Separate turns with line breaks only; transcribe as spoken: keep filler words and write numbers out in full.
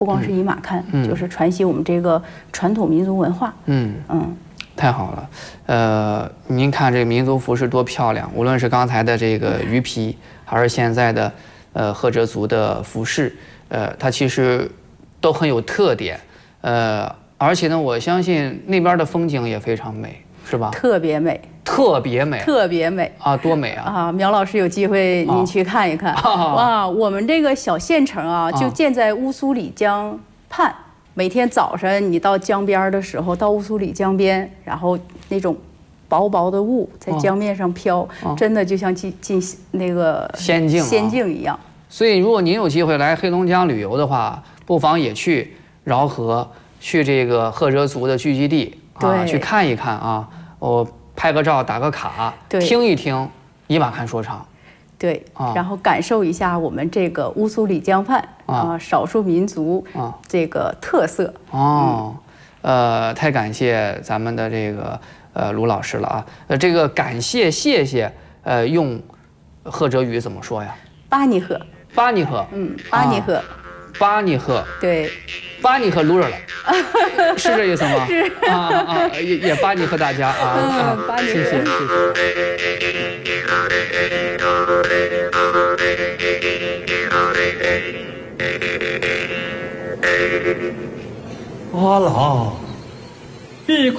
不光是以马看，嗯、就是传习我们这个传统民族文化。嗯嗯，
太好了。呃，您看这个民族服饰多漂亮，无论是刚才的这个鱼皮，还是现在的呃赫哲族的服饰，呃，它其实都很有特点。呃，而且呢，我相信那边的风景也非常美，是吧？
特别美。
特别美，
特别美
啊，多美啊！
啊，苗老师有机会您去看一看。啊、哇，我们这个小县城啊，就建在乌苏里江畔。每天早晨你到江边的时候，到乌苏里江边，然后那种薄薄的雾在江面上飘，哦、真的就像进进那个
仙境、啊、
仙境一样。
所以，如果您有机会来黑龙江旅游的话，不妨也去饶河，去这个赫哲族的聚集地啊，去看一看啊。我。 拍个照，打个卡，听一听以马看说唱，
对，啊、然后感受一下我们这个乌苏里江畔啊、呃、少数民族啊这个特色。
哦，嗯、呃，太感谢咱们的这个呃卢老师了啊。呃，这个感谢谢谢，呃，用赫哲语怎么说呀？
巴尼赫。
巴尼赫。
嗯，巴尼赫。啊
巴尼赫，
对，
巴尼赫撸着了，是这意思吗？
是
啊啊，也也巴尼和大家啊，
嗯，巴尼，
谢谢谢谢。
阿郎，一